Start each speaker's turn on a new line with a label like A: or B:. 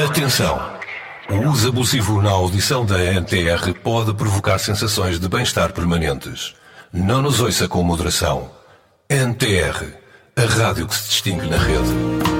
A: Atenção! O uso abusivo na audição da NTR pode provocar sensações de bem-estar permanentes. Não nos ouça com moderação. NTR, a rádio que se distingue na rede.